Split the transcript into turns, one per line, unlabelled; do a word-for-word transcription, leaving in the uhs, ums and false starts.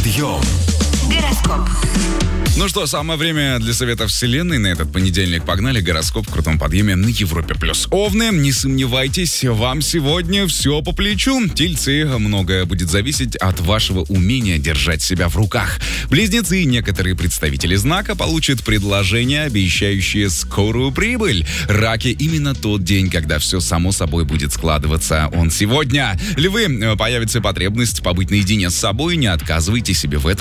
Подъем.
Гороскоп.
Ну что, самое время для советов вселенной на этот понедельник. Погнали, гороскоп в крутом подъеме на Европе+. Овны, не сомневайтесь, вам сегодня все по плечу. Тельцы, многое будет зависеть от вашего умения держать себя в руках. Близнецы и некоторые представители знака получат предложения, обещающие скорую прибыль. Раки, именно тот день, когда все само собой будет складываться. Он сегодня. Львы, появится потребность побыть наедине с собой, не отказывайте себе в этом.